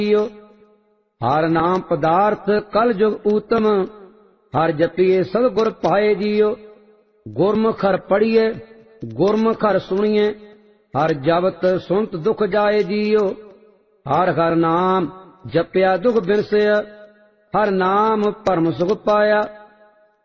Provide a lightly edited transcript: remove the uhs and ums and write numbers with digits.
JIO. ਹਰ ਨਾਮ ਪਦਾਰਥ ਕਲ ਜੁਗ ਊਤਮ, ਹਰ ਜਪੀਏ ਸਤਿਗੁਰ ਪਾਏ ਜੀਓ। ਗੁਰਮੁਖ ਹਰ ਪੜੀਏ ਗੁਰਮੁਖ ਹਰ ਸੁਣੀਏ, ਹਰ ਜਪਤ ਸੁਨਤ ਦੁਖ ਜਾਏ ਜੀਓ। ਹਰ ਹਰ ਨਾਮ ਜਪਿਆ ਦੁਖ ਬਿਨਸਿਆ, ਹਰ ਨਾਮ ਪਰਮ ਸੁਖ ਪਾਇਆ।